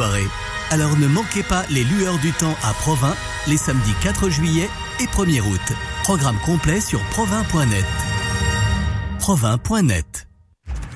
soirée. Alors ne manquez pas les lueurs du temps à Provins, les samedis 4 juillet et 1er août. Programme complet sur provins.net. Provins.net